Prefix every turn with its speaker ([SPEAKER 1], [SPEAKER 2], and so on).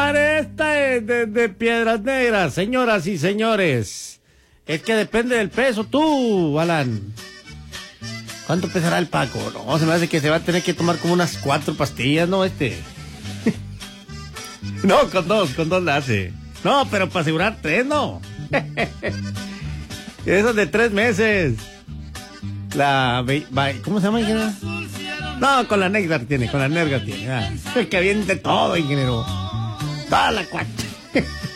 [SPEAKER 1] pared esta de Piedras Negras, señoras y señores. Es que depende del peso, tú, Alan. ¿Cuánto pesará el Paco? No, se me hace que se va a tener que tomar como unas 4 pastillas, ¿no? No, con dos la hace. No, pero para asegurar 3, no. Esas de 3 meses. ¿Cómo se llama, ingeniero? No, con la negra tiene. Es que aviente todo, ingeniero. Toda la cuacha.